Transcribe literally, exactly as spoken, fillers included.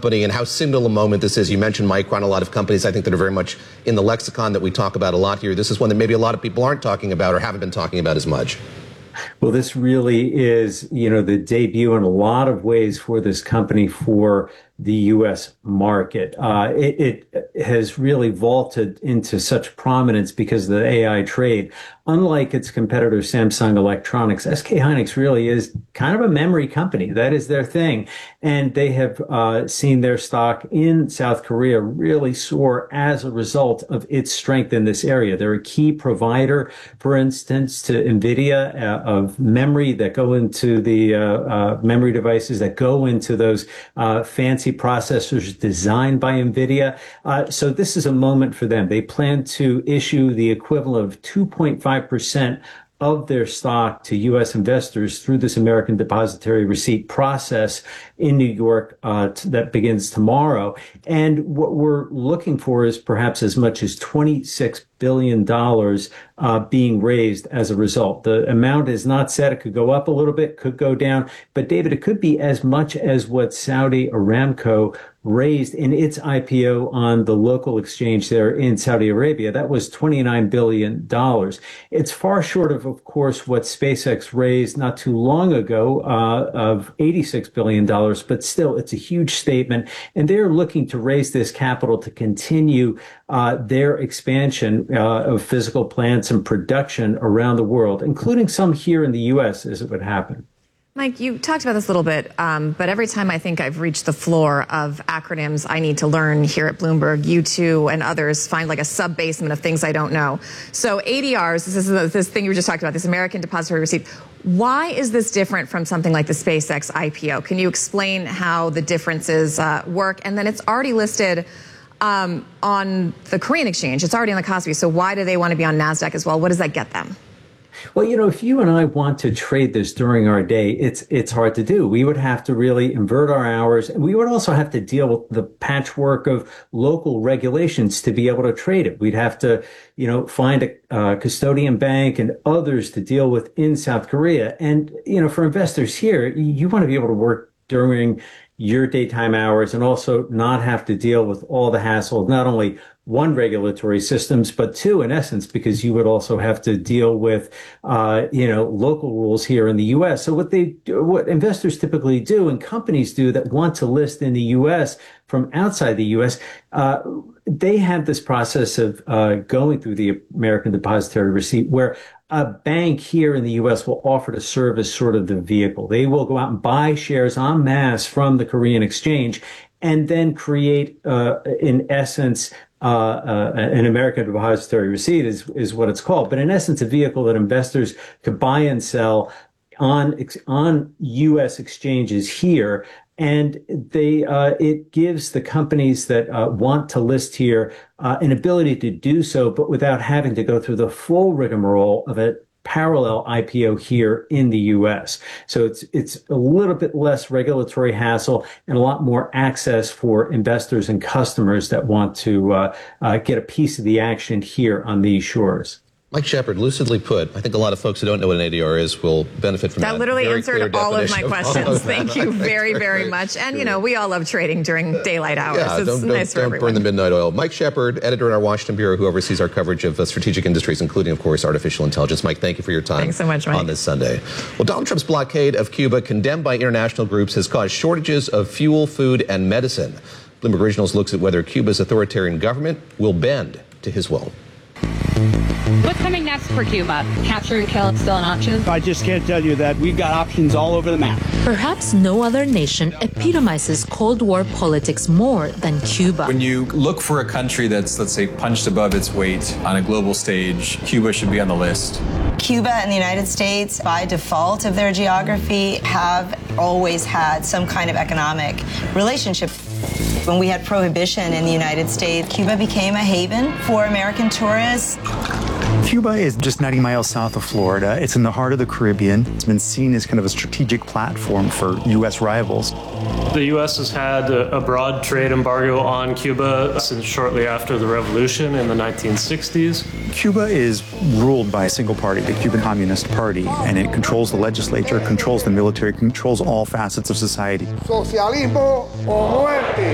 company and how singular a moment this is. You mentioned Micron, a lot of companies I think that are very much in the lexicon that we talk about a lot here. This is one that maybe a lot of people aren't talking about or haven't been talking about as much. Well, this really is, you know, the debut in a lot of ways for this company for the U S market. Uh, it, it has really vaulted into such prominence because of the A I trade. Unlike its competitor, Samsung Electronics, S K Hynix really is kind of a memory company. That is their thing. And they have uh, seen their stock in South Korea really soar as a result of its strength in this area. They're a key provider, for instance, to NVIDIA uh, of memory that go into the uh, uh, memory devices that go into those uh, fancy processors designed by NVIDIA. Uh, so this is a moment for them. They plan to issue the equivalent of two point five percent of their stock to U S investors through this American Depository Receipt process in New York uh, t- that begins tomorrow. And what we're looking for is perhaps as much as twenty-six billion dollars uh, being raised as a result. The amount is not set. It could go up a little bit, could go down. But David, it could be as much as what Saudi Aramco raised in its I P O on the local exchange there in Saudi Arabia. That was twenty-nine billion dollars. It's far short of, of course, what SpaceX raised not too long ago uh, of eighty-six billion dollars, but still, it's a huge statement. And they're looking to raise this capital to continue uh, their expansion uh, of physical plants and production around the world, including some here in the U S as it would happen. Mike, you talked about this a little bit, um, but every time I think I've reached the floor of acronyms I need to learn here at Bloomberg, you two and others find like a sub-basement of things I don't know. So A D Rs, this is this thing you were just talking about, this American Depository Receipt. Why is this different from something like the SpaceX I P O? Can you explain how the differences uh, work? And then it's already listed um, on the Korean exchange. It's already on the Kospi. So why do they want to be on NASDAQ as well? What does that get them? Well, you know, if you and I want to trade this during our day, it's it's hard to do. We would have to really invert our hours, and we would also have to deal with the patchwork of local regulations to be able to trade it. We'd have to, you know, find a uh, custodian bank and others to deal with in South Korea. And, you know, for investors here, you want to be able to work during your daytime hours and also not have to deal with all the hassle of not only one, regulatory systems, but two, in essence, because you would also have to deal with, uh, you know, local rules here in the U S. So what they do, what investors typically do and companies do that want to list in the U S from outside the U S, uh, they have this process of uh, going through the American Depository Receipt where a bank here in the U S will offer to serve as sort of the vehicle. They will go out and buy shares en masse from the Korean exchange and then create, uh, in essence, Uh, uh, an American Depository Receipt is, is what it's called. But in essence, a vehicle that investors could buy and sell on, on U S exchanges here. And they, uh, it gives the companies that uh, want to list here uh, an ability to do so, but without having to go through the full rigmarole of a parallel I P O here in the U S. So it's it's a little bit less regulatory hassle and a lot more access for investors and customers that want to uh, uh, get a piece of the action here on these shores. Mike Shepard, lucidly put, I think a lot of folks who don't know what an A D R is will benefit from that. That literally very answered all of my of questions. all Thank you very, very much. And, you know, we all love trading during daylight hours. Yeah, it's don't, nice don't, for don't burn the midnight oil. Mike Shepard, editor in our Washington Bureau, who oversees our coverage of uh, strategic industries, including, of course, artificial intelligence. Mike, thank you for your time. Thanks so much, Mike. On this Sunday. Well, Donald Trump's blockade of Cuba, condemned by international groups, has caused shortages of fuel, food, and medicine. Bloomberg Originals looks at whether Cuba's authoritarian government will bend to his will. What's coming next for Cuba? Capture and kill is still an option? I just can't tell you that. We've got options all over the map. Perhaps no other nation epitomizes Cold War politics more than Cuba. When you look for a country that's, let's say, punched above its weight on a global stage, Cuba should be on the list. Cuba and the United States, by default of their geography, have always had some kind of economic relationship. When we had prohibition in the United States, Cuba became a haven for American tourists. Cuba is just ninety miles south of Florida. It's in the heart of the Caribbean. It's been seen as kind of a strategic platform for U S rivals. The U S has had a broad trade embargo on Cuba since shortly after the revolution in the nineteen sixties. Cuba is ruled by a single party, the Cuban Communist Party, and it controls the legislature, controls the military, controls all facets of society. Socialismo o muerte.